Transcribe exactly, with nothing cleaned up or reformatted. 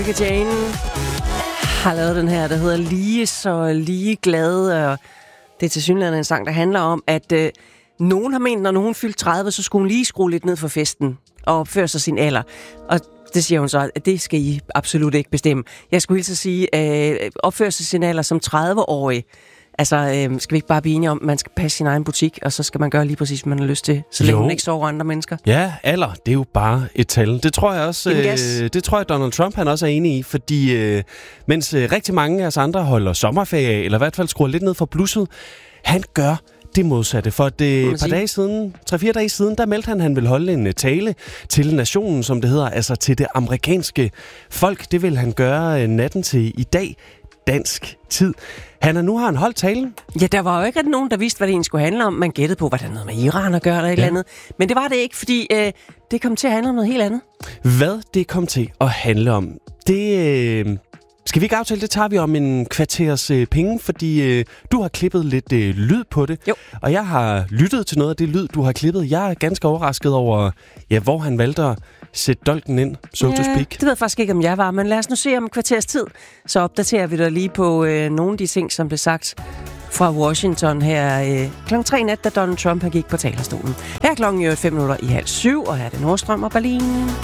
Jane har lavet den her, der hedder Lige så lige glad, og det er tilsyneladende en sang, der handler om, at øh, nogen har ment, når nogen fyldte tredive, så skulle hun lige skrue lidt ned for festen og opføre sig sin alder. Og det siger hun så, at det skal I absolut ikke bestemme. Jeg skulle hilse at sige, øh, opføre sig sin alder som tredive-årig. Altså, øh, skal vi ikke bare blive enige om, at man skal passe sin egen butik, og så skal man gøre lige præcis, hvad man har lyst til, så længe man ikke sover andre mennesker? Ja, alder, det er jo bare et tal. Det tror jeg også, øh, det tror jeg, Donald Trump han også er enig i, fordi øh, mens øh, rigtig mange af os andre holder sommerferie af, eller i hvert fald skruer lidt ned for blusset, han gør det modsatte. For et øh, par dage siden, tre-fire dage siden, der meldte han, at han vil holde en uh, tale til nationen, som det hedder, altså til det amerikanske folk. Det vil han gøre uh, natten til i dag, dansk tid. Hanna, nu har han holdt talen. Ja, der var jo ikke nogen, der vidste, hvad det egentlig skulle handle om. Man gættede på, hvad der noget med Iran at gøre, eller et ja. eller andet. Men det var det ikke, fordi øh, det kom til at handle om noget helt andet. Hvad det kom til at handle om, det... Øh Skal vi ikke aftale, det tager vi om en kvarters øh, penge, fordi øh, du har klippet lidt øh, lyd på det, jo. Og jeg har lyttet til noget af det lyd, du har klippet. Jeg er ganske overrasket over, ja, hvor han valgte at sætte dolken ind, so ja, to speak. Det ved jeg faktisk ikke, om jeg var, men lad os nu se om en kvarters tid. Så opdaterer vi dig lige på øh, nogle af de ting, som blev sagt fra Washington her øh, klokken tre nat, da Donald Trump gik på talerstolen. Her er klokken jo fem minutter i halv syv, og her er det Nordstrøm og Berlin.